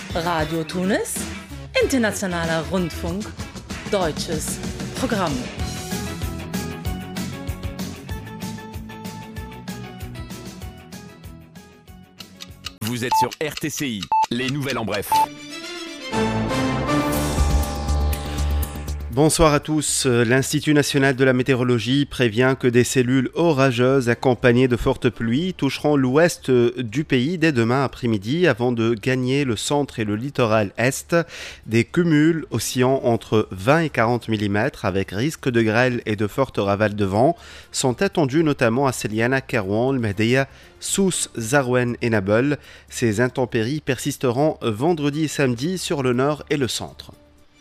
Radio Tunis, Internationaler Rundfunk, Deutsches Programm. Vous êtes sur RTCI, les nouvelles en bref. Bonsoir à tous. L'Institut national de la météorologie prévient que des cellules orageuses accompagnées de fortes pluies toucheront l'ouest du pays dès demain après-midi avant de gagner le centre et le littoral est. Des cumuls oscillant entre 20 et 40 mm avec risque de grêle et de fortes rafales de vent sont attendus notamment à Seliana, Kairouan, Le Mehdia, Sousse, Zarouen et Nabeul. Ces intempéries persisteront vendredi et samedi sur le nord et le centre.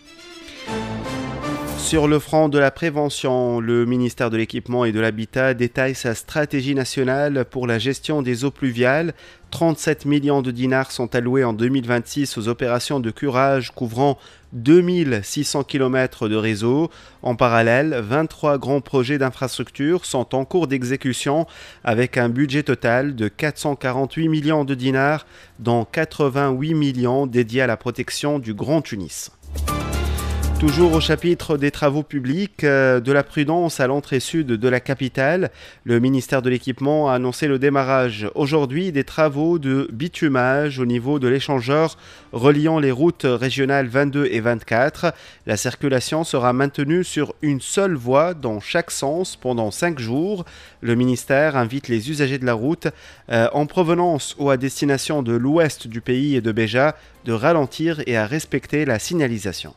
Sur le front de la prévention, le ministère de l'Équipement et de l'Habitat détaille sa stratégie nationale pour la gestion des eaux pluviales. 37 millions de dinars sont alloués en 2026 aux opérations de curage couvrant 2600 km de réseau. En parallèle, 23 grands projets d'infrastructure sont en cours d'exécution avec un budget total de 448 millions de dinars, dont 88 millions dédiés à la protection du Grand Tunis. Toujours au chapitre des travaux publics, de la prudence à l'entrée sud de la capitale, le ministère de l'Équipement a annoncé le démarrage aujourd'hui des travaux de bitumage au niveau de l'échangeur reliant les routes régionales 22 et 24. La circulation sera maintenue sur une seule voie dans chaque sens pendant 5 jours. Le ministère invite les usagers de la route en provenance ou à destination de l'ouest du pays et de Béja de ralentir et à respecter la signalisation.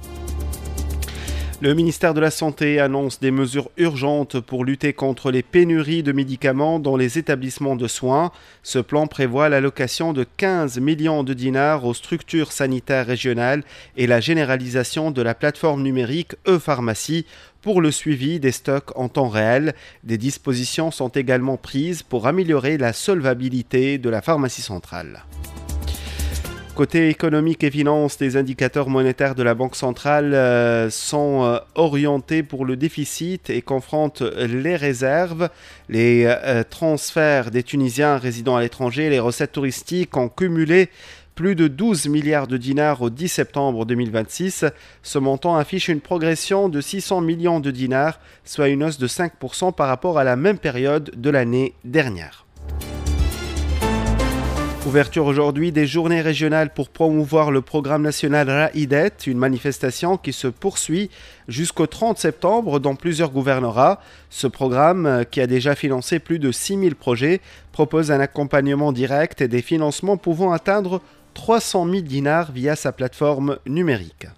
Le ministère de la Santé annonce des mesures urgentes pour lutter contre les pénuries de médicaments dans les établissements de soins. Ce plan prévoit l'allocation de 15 millions de dinars aux structures sanitaires régionales et la généralisation de la plateforme numérique e-pharmacie pour le suivi des stocks en temps réel. Des dispositions sont également prises pour améliorer la solvabilité de la pharmacie centrale. Côté économique et finance, les indicateurs monétaires de la Banque centrale sont orientés pour le déficit et confrontent les réserves. Les transferts des Tunisiens résidant à l'étranger, les recettes touristiques ont cumulé plus de 12 milliards de dinars au 10 septembre 2026. Ce montant affiche une progression de 600 millions de dinars, soit une hausse de 5% par rapport à la même période de l'année dernière. Ouverture aujourd'hui des journées régionales pour promouvoir le programme national Ra'idet, une manifestation qui se poursuit jusqu'au 30 septembre dans plusieurs gouvernorats. Ce programme, qui a déjà financé plus de 6000 projets, propose un accompagnement direct et des financements pouvant atteindre 300 000 dinars via sa plateforme numérique.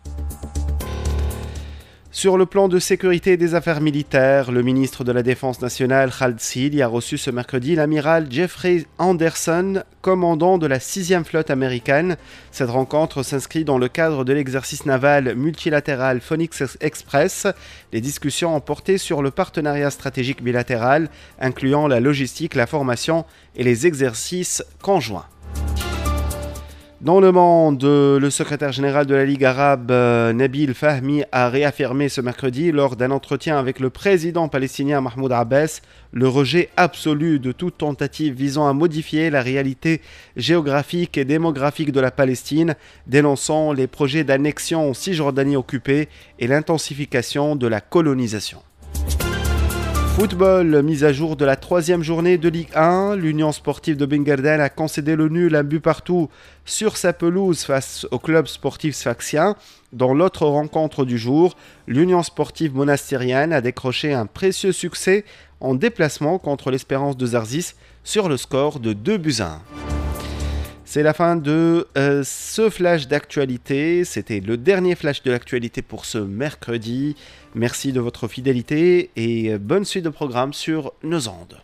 Sur le plan de sécurité et des affaires militaires, le ministre de la Défense nationale, Khaled Sidi, a reçu ce mercredi l'amiral Jeffrey Anderson, commandant de la 6e flotte américaine. Cette rencontre s'inscrit dans le cadre de l'exercice naval multilatéral Phoenix Express. Les discussions ont porté sur le partenariat stratégique bilatéral, incluant la logistique, la formation et les exercices conjoints. Dans le monde, le secrétaire général de la Ligue arabe, Nabil Fahmi, a réaffirmé ce mercredi, lors d'un entretien avec le président palestinien Mahmoud Abbas, le rejet absolu de toute tentative visant à modifier la réalité géographique et démographique de la Palestine, dénonçant les projets d'annexion en Cisjordanie occupée et l'intensification de la colonisation. Football, mise à jour de la 3e journée de Ligue 1. L'Union sportive de Ben Guerdane a concédé le nul, un but partout sur sa pelouse face au club sportif sfaxien. Dans l'autre rencontre du jour, l'Union sportive monastérienne a décroché un précieux succès en déplacement contre l'Espérance de Zarzis sur le score de 2-1. C'est la fin de ce flash d'actualité. C'était le dernier flash de l'actualité pour ce mercredi. Merci de votre fidélité et bonne suite de programme sur nos ondes.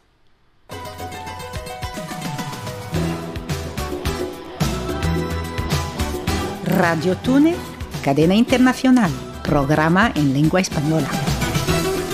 Radio Tunis, cadena internacional, programa en lengua española.